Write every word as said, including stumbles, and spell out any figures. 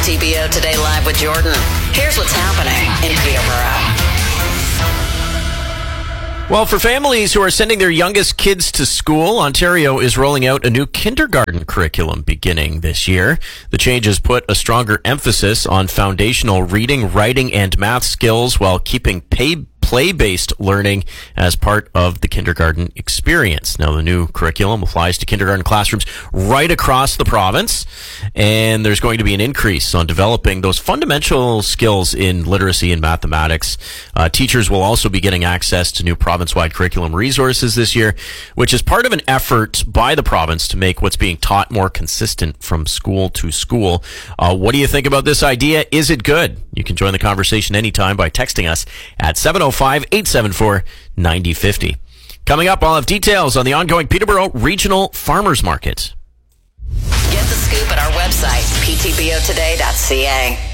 T B O Today Live with Jordan. Here's what's happening in Peterborough. Well, for families who are sending their youngest kids to school, Ontario is rolling out a new kindergarten curriculum beginning this year. The changes put a stronger emphasis on foundational reading, writing, and math skills while keeping pay play-based learning as part of the kindergarten experience. Now, the new curriculum applies to kindergarten classrooms right across the province, and there's going to be an increase on developing those fundamental skills in literacy and mathematics. Uh, teachers will also be getting access to new province-wide curriculum resources this year, which is part of an effort by the province to make what's being taught more consistent from school to school. Uh, what do you think about this idea? Is it good? You can join the conversation anytime by texting us at seven oh five, eight seven four, nine oh five oh. Coming up, I'll have details on the ongoing Peterborough Regional Farmers Market. Get the scoop at our website, p t b o today dot c a.